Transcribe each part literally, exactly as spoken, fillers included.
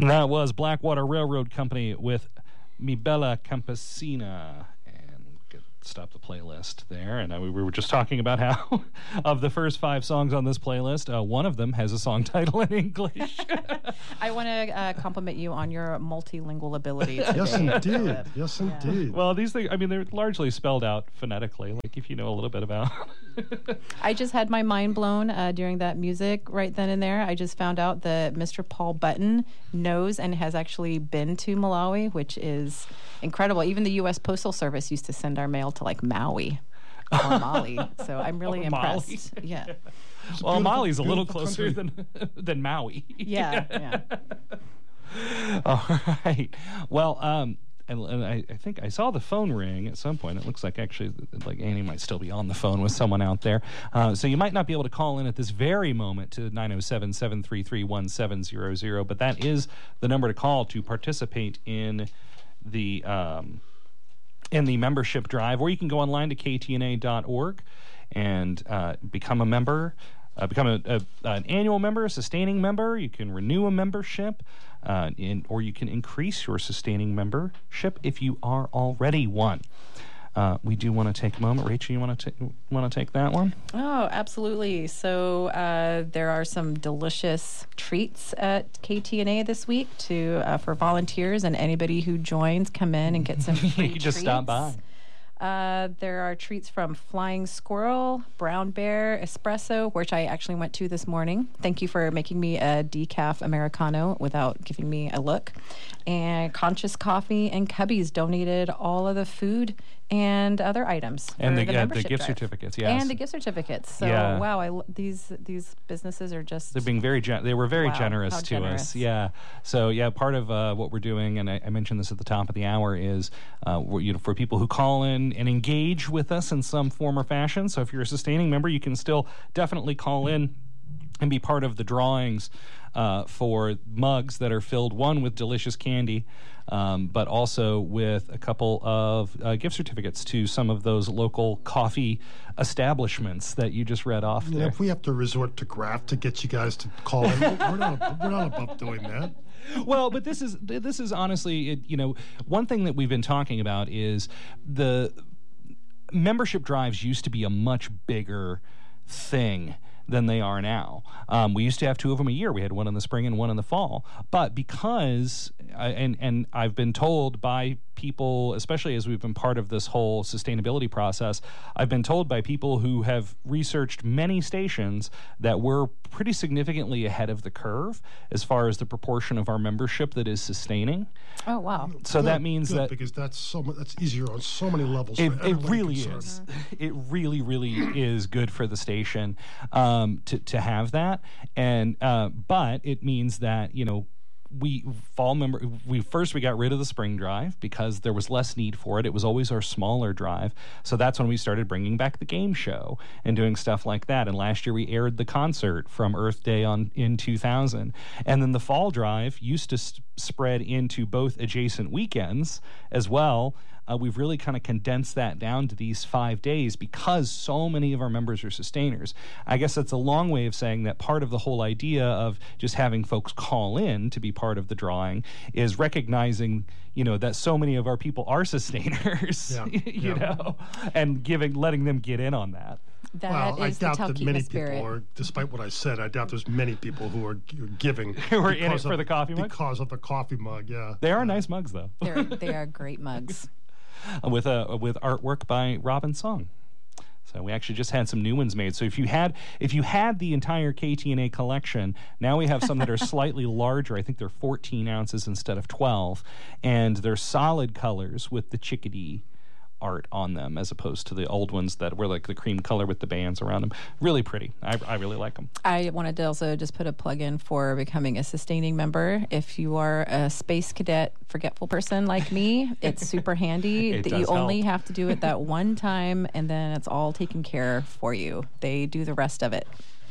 And that was Blackwater Railroad Company with Mi Bella Campesina. And get, stop the playlist there. And uh, we were just talking about how, of the first five songs on this playlist, uh, one of them has a song title in English. I want to uh, compliment you on your multilingual ability today. Yes, indeed. Yes, indeed. Yeah. Well, these things, I mean, they're largely spelled out phonetically, like if you know a little bit about. I just had my mind blown uh, during that music right then and there. I just found out that Mister Paul Button knows and has actually been to Malawi, which is incredible. Even the U S Postal Service used to send our mail to like Maui or Mali. So I'm really Or impressed. Mali. Yeah. Well, Mali's a little closer country. than than Maui. Yeah. Yeah. All right. Well, um, and, and I, I think I saw the phone ring at some point. It looks like actually, like Annie might still be on the phone with someone out there. Uh, so you might not be able to call in at this very moment to nine oh seven, seven three three, one seven zero zero, but that is the number to call to participate in the um, in the membership drive. Or you can go online to k t n a dot org and uh, become a member. Uh, become a, a, an annual member, a sustaining member. You can renew a membership, uh, in, or you can increase your sustaining membership if you are already one. Uh, we do want to take a moment. Rachel, you want to want to take that one? Oh, absolutely. So uh, there are some delicious treats at K T N A this week to uh, for volunteers and anybody who joins. Come in and get some free You can just treats. stop by. Uh, there are treats from Flying Squirrel, Brown Bear, Espresso, which I actually went to this morning. Thank you for making me a decaf Americano without giving me a look. And Conscious Coffee and Cubbies donated all of the food and other items. And for the, the, uh, the membership gift drive. certificates, yes. And the gift certificates. So, Yeah. wow, I, l- these these businesses are just... They're being very gen- they were very Wow, generous how to generous. us. Yeah. So yeah, part of uh, what we're doing, and I, I mentioned this at the top of the hour, is uh, we're, you know, for people who call in and engage with us in some form or fashion. So if you're a sustaining member, you can still definitely call in and be part of the drawings uh, for mugs that are filled, one with delicious candy, um, but also with a couple of uh, gift certificates to some of those local coffee establishments that you just read off You know, there. if we have to resort to graft to get you guys to call in, we're not, we're not above doing that. Well, but this is this is honestly, it, you know, one thing that we've been talking about is the membership drives used to be a much bigger thing than they are now. Um, we used to have two of them a year. We had one in the spring and one in the fall. But because, I, and and I've been told by people, especially as we've been part of this whole sustainability process, I've been told by people who have researched many stations that we're pretty significantly ahead of the curve as far as the proportion of our membership that is sustaining. Oh, wow. So Good, that means good, that because that's so mu- that's easier on so many levels. it, for it everybody really concerned. is. It really, really is good for the station um, to to have that, and uh, but it means that you know. We fall member. We first we got rid of the spring drive because there was less need for it. It was always our smaller drive, so that's when we started bringing back the game show and doing stuff like that. And last year we aired the concert from Earth Day on in two thousand, and then the fall drive used to s- spread into both adjacent weekends as well. Uh, we've really kind of condensed that down to these five days because so many of our members are sustainers. I guess that's a long way of saying that part of the whole idea of just having folks call in to be part of the drawing is recognizing, you know, that so many of our people are sustainers, Yeah, you yeah. know, and giving, letting them get in on that. That Well, I is the doubt that many Talkeetna spirit. people are, despite what I said, I doubt there's many people who are g- giving Who are in it because for of- the coffee mug? because of the coffee mug. Yeah, They are nice mugs, though, They're, they are great mugs. with uh, with artwork by Robin Song. So we actually just had some new ones made. So if you had if you had the entire K T N A collection, now we have some that are slightly larger. I think they're fourteen ounces instead of twelve, and they're solid colors with the chickadee art on them as opposed to the old ones that were like the cream color with the bands around them. Really pretty. I, I really like them. I wanted to also just put a plug in for becoming a sustaining member. If you are a space cadet forgetful person like me, it's super handy It that does you only help. have to do it that one time and then it's all taken care for you. They do the rest of it.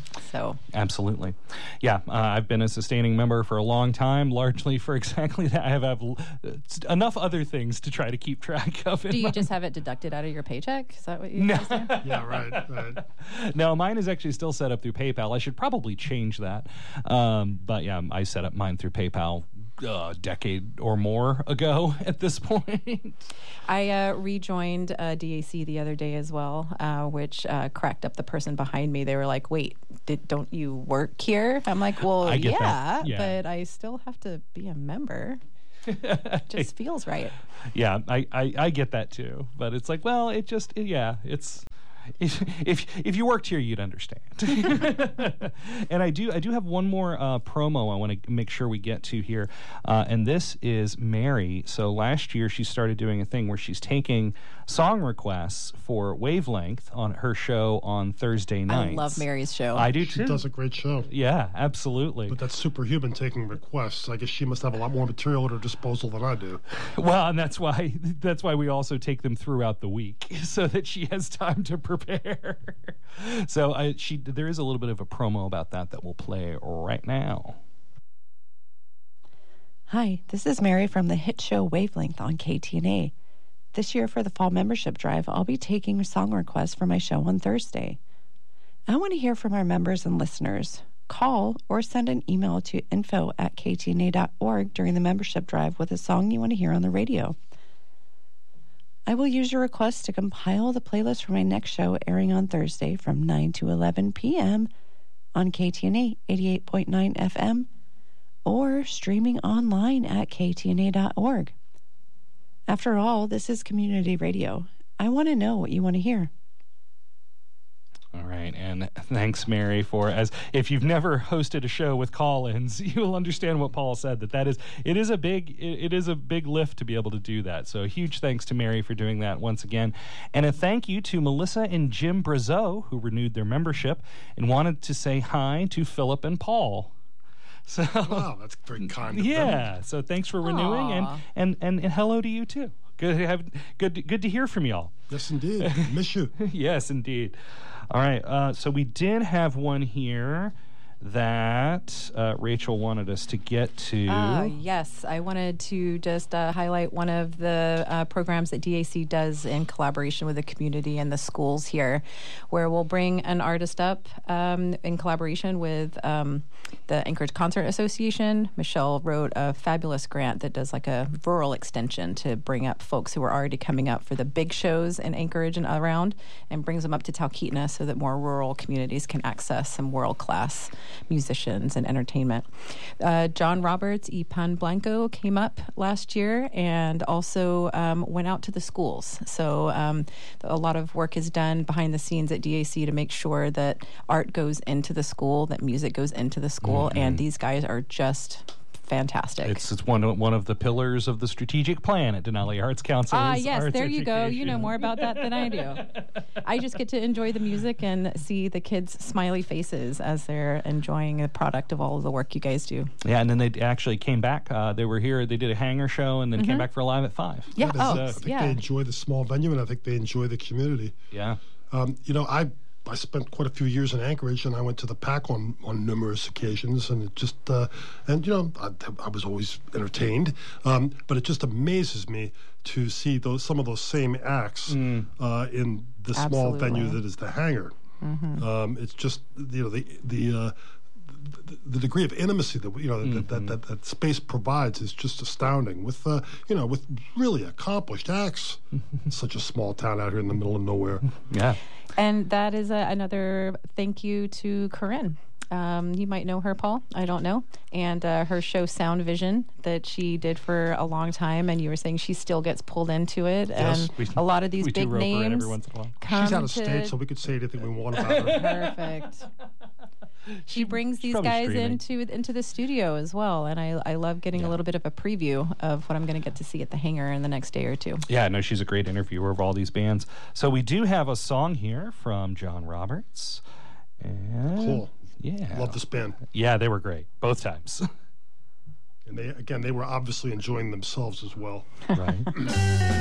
So Absolutely. Yeah, uh, I've been a sustaining member for a long time, largely for exactly that. I have, have l- enough other things to try to keep track of. in do you my- just have it deducted out of your paycheck? Is that what you No. guys do? yeah, right, right. No, mine is actually still set up through PayPal. I should probably change that. Um, but yeah, I set up mine through PayPal a decade or more ago at this point. I uh, rejoined uh, D A C the other day as well, uh, which uh, cracked up the person behind me. They were like, "Wait, did, don't you work here?" I'm like, "Well, I get yeah, that. Yeah. but I still have to be a member." Just feels right. Yeah, I, I, I get that too. But it's like, well, it just, yeah, it's, if if, if you worked here, you'd understand. And I do I do have one more uh, promo I want to make sure we get to here, uh, and this is Mary. So last year she started doing a thing where she's taking song requests for Wavelength on her show on Thursday nights. I love Mary's show. I do She too. does a great show. Yeah, absolutely. But that's superhuman taking requests. I guess she must have a lot more material at her disposal than I do. Well, and that's why that's why we also take them throughout the week so that she has time to prepare. So I, she there is a little bit of a promo about that that we'll play right now. Hi, this is Mary from the hit show Wavelength on K T N A. This year for the fall membership drive, I'll be taking song requests for my show on Thursday. I want to hear from our members and listeners. Call or send an email to info at k t n a dot org during the membership drive with a song you want to hear on the radio. I will use your request to compile the playlist for my next show airing on Thursday from nine to eleven p.m. on K T N A eighty-eight point nine F M or streaming online at k t n a dot org. After all, this is community radio. I want to know what you want to hear. All right, and thanks, Mary, for as if you've never hosted a show with call-ins, you will understand what Paul said. That that is it is a big it, it is a big lift to be able to do that. So a huge thanks to Mary for doing that once again, and a thank you to Melissa and Jim Brazeau who renewed their membership and wanted to say hi to Philip and Paul. So Wow, that's very kind of them. yeah, so thanks for renewing and, Aw. and and and hello to you too. Good to have good good to hear from y'all. Yes, indeed. Miss you. Yes, indeed. All right. Uh, so we did have one here that uh, Rachel wanted us to get to. Uh, yes, I wanted to just uh, highlight one of the uh, programs that D A C does in collaboration with the community and the schools here, where we'll bring an artist up um, in collaboration with um, the Anchorage Concert Association. Michelle wrote a fabulous grant that does like a rural extension to bring up folks who are already coming up for the big shows in Anchorage and around, and brings them up to Talkeetna so that more rural communities can access some world-class musicians and entertainment. Uh, John Roberts, y Pan Blanco came up last year and also um, went out to the schools. So um, a lot of work is done behind the scenes at D A C to make sure that art goes into the school, that music goes into the school, mm-hmm. and these guys are just fantastic. It's it's one of, one of the pillars of the strategic plan at Denali Arts Council. Ah, is yes, arts there you go. You know education. more about that than I do. I just get to enjoy the music and see the kids' smiley faces as they're enjoying the product of all of the work you guys do. Yeah, and then they actually came back. Uh, they were here. They did a hangar show, and then came back for Live at Five. Yeah. That is, Oh, uh, I think yeah. they enjoy the small venue, and I think they enjoy the community. Yeah. Um, you know, I I spent quite a few years in Anchorage, and I went to the PAC on, on numerous occasions, and it just uh, and you know I, I was always entertained, um, but it just amazes me to see those some of those same acts Mm. uh, in the small Absolutely. venue that is the hangar. Mm-hmm. Um, it's just you know the the. Uh, the, the degree of intimacy that you know Mm-hmm. that, that, that that space provides is just astounding. With uh, you know with really accomplished acts, such a small town out here in the middle of nowhere. Yeah. And that is a, another thank you to Corinne. Um, you might know her, Paul. I don't know. And uh, her show Sound Vision that she did for a long time, and you were saying she still gets pulled into it. Yes. and We- a lot of these we do big rope her in names every once in a while. come She's out of to state, so we could say anything we want about her. perfect. She brings she's these probably guys streaming. into into the studio as well, and I I love getting Yeah. a little bit of a preview of what I'm going to get to see at the hangar in the next day or two. Yeah, no, she's a great interviewer of all these bands. So we do have a song here from John Roberts. And Cool. Yeah. Love this band. Yeah, they were great both times. And they again, they were obviously enjoying themselves as well. Right.